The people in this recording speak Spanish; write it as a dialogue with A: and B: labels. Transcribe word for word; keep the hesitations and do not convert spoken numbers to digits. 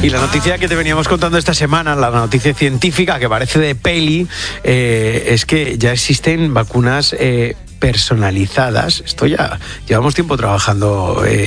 A: Y la noticia que te veníamos contando esta semana, la noticia científica que parece de peli, eh, es que ya existen vacunas eh, personalizadas. Esto ya llevamos tiempo trabajando eh,